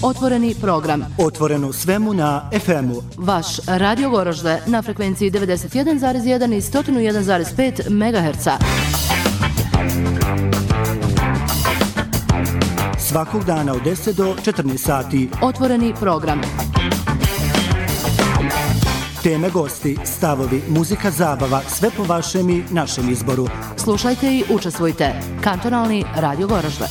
Otvoreni program. Otvoreno svemu na FM-u. Vaš Radio Goražde na frekvenciji 91,1 i 101,5 MHz. Svakog dana od 10 do 14 sati. Otvoreni program. Teme, gosti, stavovi, muzika, zabava, sve po vašem i našem izboru. Slušajte i učestvujte. Kantonalni Radio Goražde.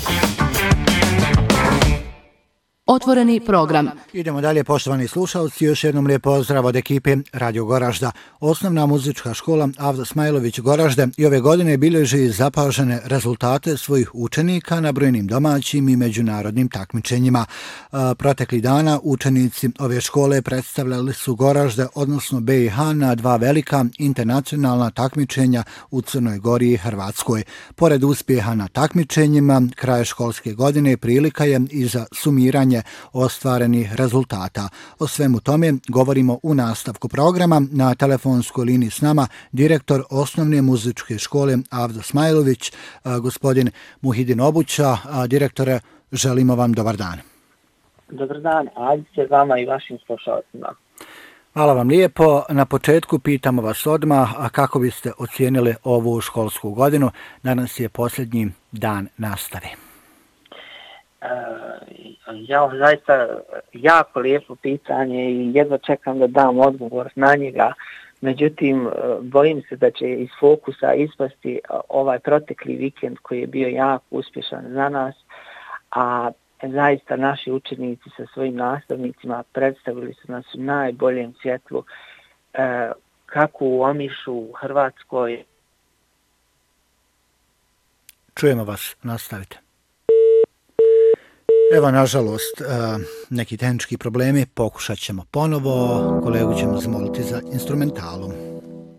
Otvoreni program. Idemo dalje, poštovani slušalci, još jednom lijep pozdrav od ekipe Radio Goražda. Osnovna muzička škola Avdo Smajlović Goražde i ove godine bilježi zapažene rezultate svojih učenika na brojnim domaćim i međunarodnim takmičenjima. Proteklih dana učenici ove škole predstavljali su Goražde, odnosno BiH, na dva velika internacionalna takmičenja u Crnoj Gori i Hrvatskoj. Pored uspjeha na takmičenjima, kraj školske godine prilika je i za sumiranje ostvarenih rezultata. O svemu tome govorimo u nastavku programa. Na telefonskoj liniji s nama direktor osnovne muzičke škole Avdo Smajlović, gospodin Muhidin Obuća. Direktore, želimo vam dobar dan. Dobar dan, Adice, vama i vašim slušalcima. Hvala vam lijepo. Na početku pitamo vas odmah, a kako biste ocijenili ovu školsku godinu? Danas je posljednji dan nastave. Ja zaista jako lijepo pitanje i jedva čekam da dam odgovor na njega. Međutim, bojim se da će iz fokusa ispasti ovaj protekli vikend koji je bio jako uspješan za nas, a zaista naši učenici sa svojim nastavnicima predstavili su nas u najboljem svjetlu, kako u Omišu, u Hrvatskoj. Čujemo vas, nastavite. Evo, nažalost, neki tehnički problemi, pokušat ćemo ponovo, kolegu ćemo zamoliti za instrumentalom.